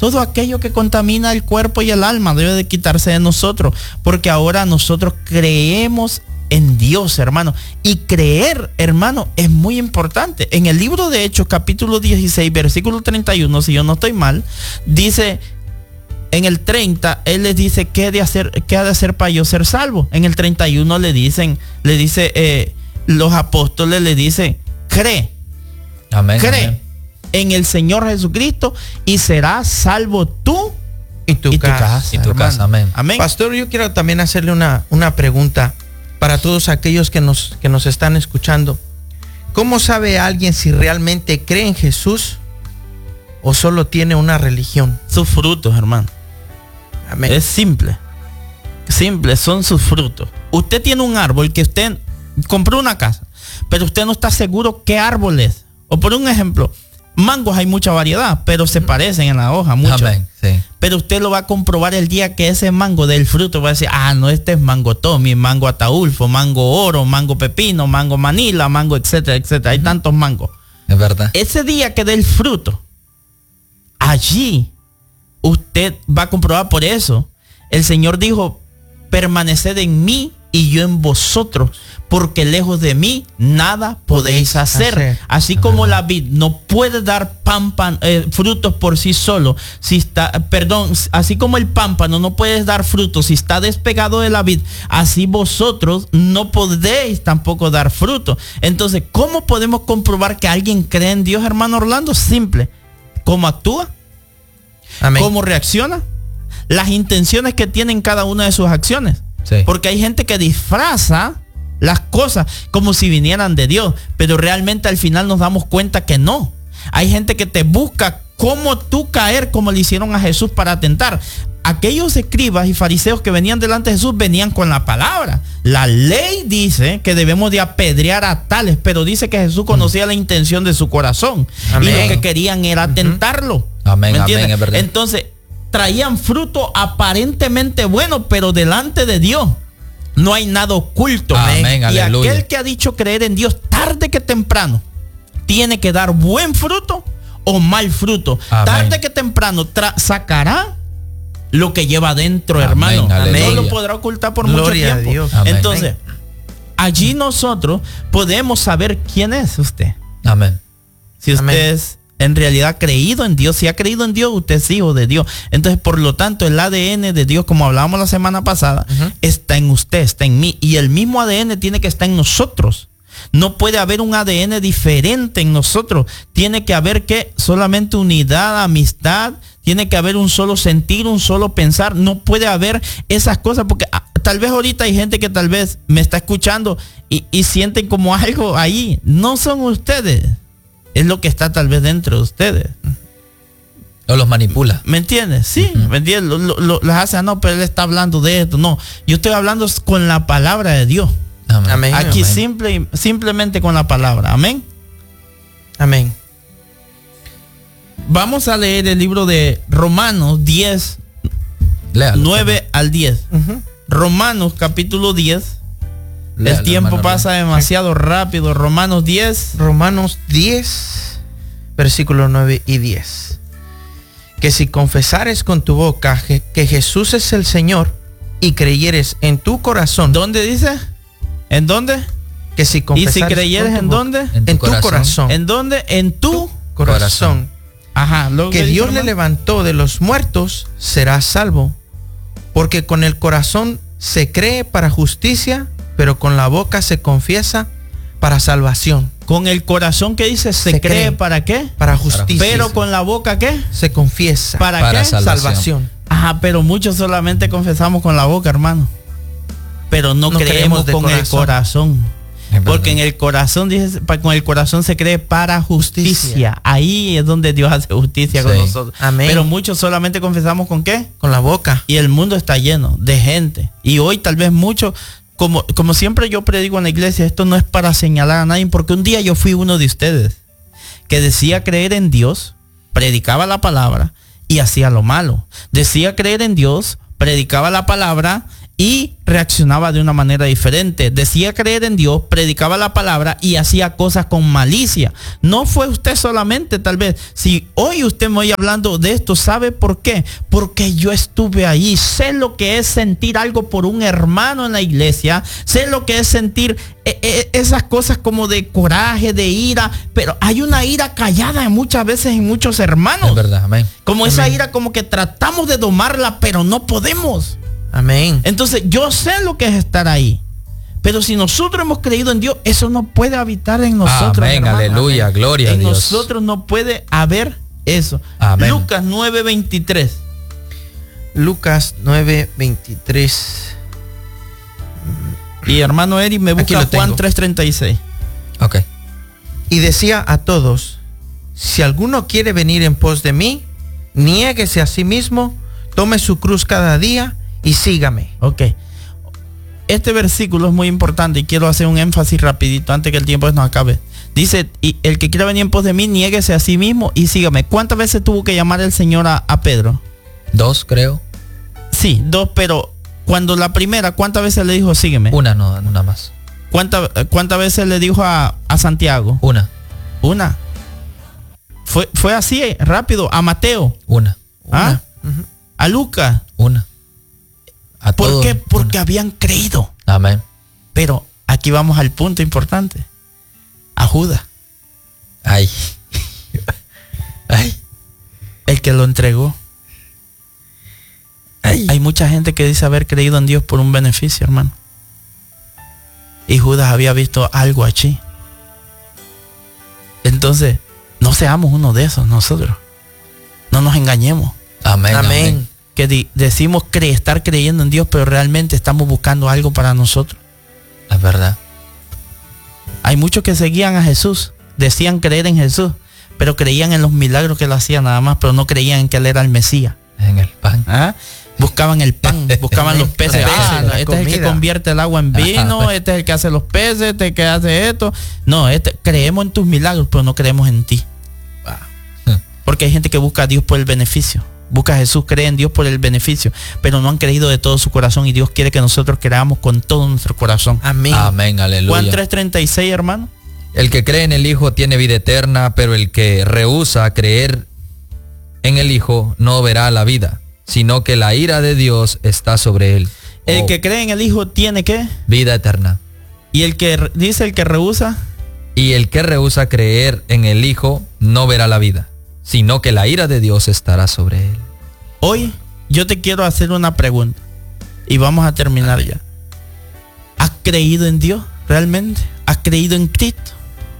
todo aquello que contamina el cuerpo y el alma debe de quitarse de nosotros, porque ahora nosotros creemos en Dios, hermano. Y creer, hermano, es muy importante. En el libro de Hechos, capítulo 16, versículo 31, si yo no estoy mal, dice, en el 30, él les dice, ¿qué ha de hacer para yo ser salvo? En el 31 los apóstoles le dicen, cree. Amén. Cree Amén. en el Señor Jesucristo y serás salvo tú y tu casa. Y tu casa, amén. Amén. Pastor, yo quiero también hacerle una pregunta para todos aquellos que nos están escuchando. ¿Cómo sabe alguien si realmente cree en Jesús o solo tiene una religión? Sus frutos, hermano. Amén. Es simple. Simple, son sus frutos. Usted tiene un árbol que usted compró una casa, pero usted no está seguro qué árbol es. O por un ejemplo, mangos hay mucha variedad, pero se parecen en la hoja mucho. Amén, sí. Pero usted lo va a comprobar el día que ese mango del fruto va a decir, no, este es mango Tommy, mango Ataulfo, mango Oro, mango Pepino, mango Manila, mango etcétera, etcétera. Hay tantos mangos. Es verdad. Ese día que dé el fruto, allí usted va a comprobar. Por eso el Señor dijo, permaneced en mí y yo en vosotros, porque lejos de mí nada podéis hacer. Así como la vid no puede dar frutos por sí solo, así como el pámpano no puede dar frutos si está despegado de la vid, así vosotros no podéis tampoco dar fruto. Entonces, ¿cómo podemos comprobar que alguien cree en Dios, hermano Orlando? Simple. ¿Cómo actúa? Amén. ¿Cómo reacciona? Las intenciones que tiene en cada una de sus acciones. Sí. Porque hay gente que disfraza las cosas como si vinieran de Dios, pero realmente al final nos damos cuenta que no. Hay gente que te busca cómo tú caer, como le hicieron a Jesús para tentar. Aquellos escribas y fariseos que venían delante de Jesús venían con la palabra. La ley dice que debemos de apedrear a tales, pero dice que Jesús conocía la intención de su corazón. Amén. Y lo que querían era tentarlo. Amén, ¿Me entiendes? amén, es verdad. Entonces, traían fruto aparentemente bueno, pero delante de Dios no hay nada oculto. Amén, y aleluya. aquel que ha dicho creer en Dios, tarde que temprano, tiene que dar buen fruto o mal fruto. Amén. Tarde que temprano sacará lo que lleva adentro, Amén, hermano. aleluya. No lo podrá ocultar por Gloria mucho a tiempo. Dios. Amén. Entonces, allí nosotros podemos saber quién es usted. Amén. Si usted Amén. es en realidad ha creído en Dios, si ha creído en Dios, usted es hijo de Dios. Entonces, por lo tanto, el ADN de Dios, como hablábamos la semana pasada, está en usted, está en mí. Y el mismo ADN tiene que estar en nosotros. No puede haber un ADN diferente en nosotros. Tiene que haber solamente unidad, amistad. Tiene que haber un solo sentir, un solo pensar. No puede haber esas cosas porque tal vez ahorita hay gente que tal vez me está escuchando y sienten como algo ahí. No son ustedes. Es lo que está tal vez dentro de ustedes. O los manipula. ¿Me entiendes? Sí, ¿me entiendes? Las hace, no, pero él está hablando de esto. No, yo estoy hablando con la palabra de Dios. Amén. Amén. Aquí Amén. simplemente con la palabra. Amén. Amén. Vamos a leer el libro de Romanos 10, Léalo, 9 al 10. Romanos capítulo 10. Léalo, El tiempo hermano, pasa demasiado rápido. Romanos 10. Romanos 10, versículos 9 y 10. Que si confesares con tu boca que Jesús es el Señor y creyeres en tu corazón. ¿Dónde dice? ¿En dónde? Que si ¿Y confesares si creyeres en dónde? En tu corazón. ¿En dónde? En tu corazón. Ajá. Luego, Que ¿qué dice, Dios le hermano? levantó de los muertos, serás salvo. Porque con el corazón se cree para justicia, pero con la boca se confiesa para salvación. Con el corazón, ¿qué dice? ¿Se cree para qué? Para justicia. Pero con la boca, ¿qué? se confiesa ¿Para Para qué? salvación. Ajá, pero muchos solamente confesamos con la boca, hermano. Pero no creemos de con el corazón. Es Porque verdad. en el corazón, dice, con el corazón se cree para justicia. Ahí es donde Dios hace justicia con Sí. nosotros. Amén. Pero muchos solamente confesamos con qué? con la boca. Y el mundo está lleno de gente. Y hoy tal vez muchos, como siempre yo predigo en la iglesia, esto no es para señalar a nadie, porque un día yo fui uno de ustedes que decía creer en Dios, predicaba la palabra y hacía lo malo. Decía creer en Dios, predicaba la palabra y reaccionaba de una manera diferente. Decía creer en Dios, predicaba la palabra y hacía cosas con malicia. No fue usted solamente, tal vez. Si hoy usted me oye hablando de esto, ¿sabe por qué? Porque yo estuve ahí. Sé lo que es sentir algo por un hermano en la iglesia. Sé lo que es sentir esas cosas como de coraje, de ira. Pero hay una ira callada muchas veces en muchos hermanos. Es verdad, amén. Como esa ira como que tratamos de domarla, pero no podemos. Amén. Entonces yo sé lo que es estar ahí. Pero si nosotros hemos creído en Dios, eso no puede habitar en nosotros. Amén, hermano. aleluya, Amén. gloria a Dios. En nosotros no puede haber eso. Amén. Lucas 9:23. Lucas 9:23. Y hermano Eri me Aquí busca lo tengo. Juan 3:36. Ok. Y decía a todos: si alguno quiere venir en pos de mí, niéguese a sí mismo, tome su cruz cada día y sígame. Ok. Este versículo es muy importante y quiero hacer un énfasis rapidito antes que el tiempo nos acabe. Dice, y el que quiera venir en pos de mí, niéguese a sí mismo y sígame. ¿Cuántas veces tuvo que llamar el Señor a Pedro? 2, creo. Sí, 2, pero cuando la primera, ¿cuántas veces le dijo sígueme? Una, no, una más. ¿Cuántas veces le dijo a Santiago? Una. Una. Fue así, rápido. A Mateo. Una. ¿Ah? Ujú. A Lucas. Una. A ¿Por todos, qué? Porque una. habían creído. Amén. Pero aquí vamos al punto importante. A Judas, Ay. Ay. el que lo entregó. Ay. Hay mucha gente que dice haber creído en Dios por un beneficio, hermano. Y Judas había visto algo allí. Entonces, no seamos uno de esos nosotros. No nos engañemos. Amén. Amén. Amén. Que decimos estar creyendo en Dios, pero realmente estamos buscando algo para nosotros. Es verdad. Hay muchos que seguían a Jesús, decían creer en Jesús, pero creían en los milagros que él hacía nada más, pero no creían en que él era el Mesías. En el pan. ¿Ah? Buscaban el pan, buscaban los peces. Los peces, la Este es el que comida. convierte el agua en vino, este es el que hace los peces, este es el que hace esto. No, creemos en tus milagros, pero no creemos en ti. Porque hay gente que busca a Dios por el beneficio. Busca a Jesús, cree en Dios por el beneficio, pero no han creído de todo su corazón y Dios quiere que nosotros creamos con todo nuestro corazón. Amén. Amén, aleluya. Juan 3:36, hermano. El que cree en el Hijo tiene vida eterna, pero el que rehúsa creer en el Hijo no verá la vida, sino que la ira de Dios está sobre él. El que cree en el Hijo tiene ¿qué? Vida eterna. Y el que dice el que rehúsa, Y el que rehúsa creer en el Hijo no verá la vida, sino que la ira de Dios estará sobre él. hoy yo te quiero hacer una pregunta y vamos a terminar ya. ¿Has creído en Dios realmente? ¿Has creído en Cristo?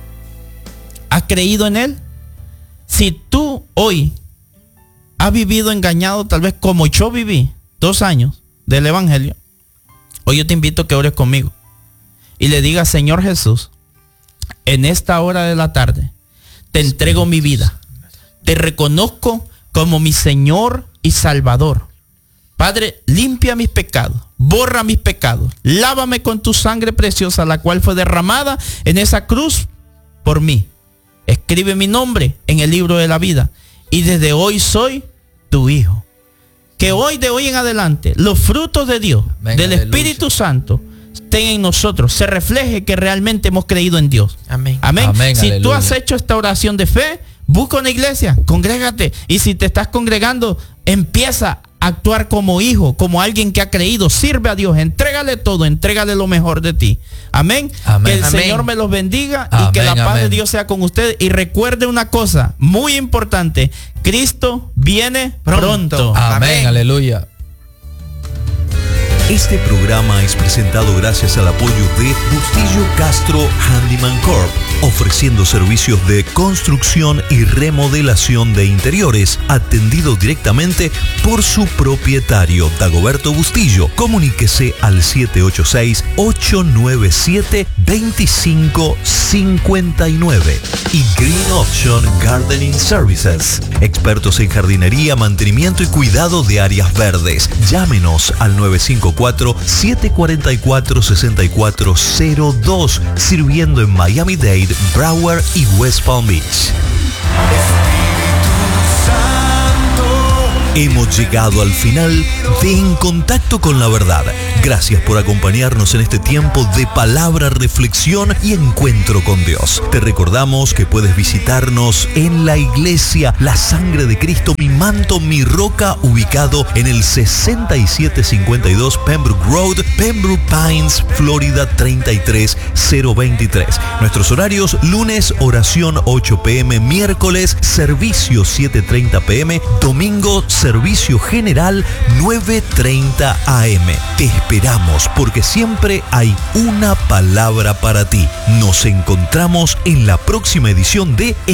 ¿Has creído en Él? Si tú hoy has vivido engañado, tal vez como yo viví 2 años del Evangelio, hoy yo te invito a que ores conmigo y le digas: Señor Jesús, en esta hora de la tarde te entrego mi vida. Te reconozco como mi Señor y Salvador. Padre, limpia mis pecados, borra mis pecados, lávame con tu sangre preciosa, la cual fue derramada en esa cruz por mí. Escribe mi nombre en el libro de la vida y desde hoy soy tu hijo. Que hoy, de hoy en adelante, los frutos de Dios, Amén, del aleluya. Espíritu Santo, estén en nosotros, se refleje que realmente hemos creído en Dios. Amén. Amén. Amén, Si tú aleluya. has hecho esta oración de fe, busca una iglesia, congrégate. Y si te estás congregando, empieza a actuar como hijo, como alguien que ha creído. Sirve a Dios, entrégale todo, entrégale lo mejor de ti. Amén. Amén. Que el Amén. Señor me los bendiga y que la Amén, paz de amén. Dios sea con ustedes. Y recuerde una cosa muy importante: Cristo viene pronto. Amén. Amén, aleluya. Este programa es presentado gracias al apoyo de Bustillo Castro Handyman Corp, ofreciendo servicios de construcción y remodelación de interiores, atendido directamente por su propietario, Dagoberto Bustillo. Comuníquese al 786-897-2559. Y Green Option Gardening Services, expertos en jardinería, mantenimiento y cuidado de áreas verdes. Llámenos al 954-744-6402, sirviendo en Miami-Dade, Broward y West Palm Beach. Santo, Hemos llegado al final de En Contacto con la Verdad. Gracias por acompañarnos en este tiempo de palabra, reflexión y encuentro con Dios. Te recordamos que puedes visitarnos en la iglesia La Sangre de Cristo, Mi Manto, Mi Roca, ubicado en el 6752 Pembroke Road, Pembroke Pines, Florida 33023. Nuestros horarios: lunes, oración 8 p.m, miércoles, servicio 7:30 p.m, domingo, servicio general 9:30 a.m. Te esperamos porque siempre hay una palabra para ti. Nos encontramos en la próxima edición de